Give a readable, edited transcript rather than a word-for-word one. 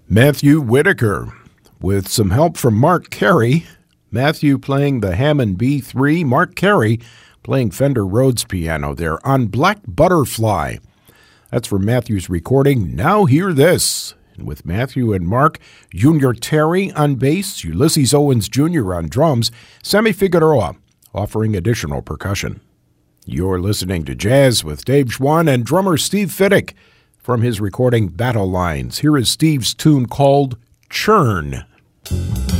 Matthew Whitaker. With some help from Mark Carey, Matthew playing the Hammond B3, Mark Carey playing Fender Rhodes piano there on Black Butterfly. That's from Matthew's recording, Now Hear This. And with Matthew and Mark, Junior Terry on bass, Ulysses Owens Jr. on drums, Sammy Figueroa offering additional percussion. You're listening to Jazz with Dave Schwann and drummer Steve Fiddick from his recording Battle Lines. Here is Steve's tune called Churn.